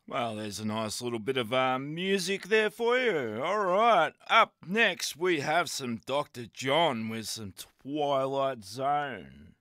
Well, there's a nice little bit of music there for you. All right. Up next, we have some Dr. John with some Twilight Zone.